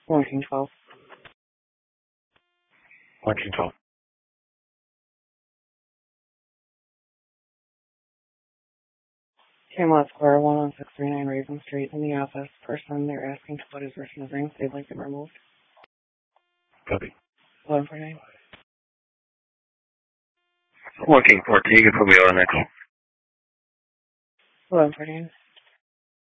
112. 112. Camelot Square, 11639 Raven Street. In the office, person they're asking to put his wrist in his rings. They'd like them removed. Copy. 1149. Working 14, you can put me on next. 1149.